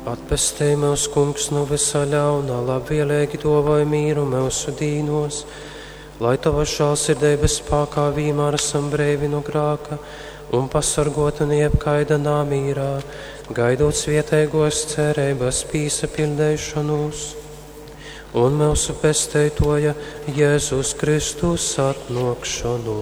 Atpestēj mūs, kungs, no visa ļaunā, labvēlīgi dāvāj mīru mūsu dīnos, lai tava žēlsirdības spēkā vienmēr esam brīvi no grēka un pasargāti no jebkaida namīrā, gaidot svētīgos cerības piepildīšanos. Un mūsu pestītāja Jēzus Kristus atnākšanu.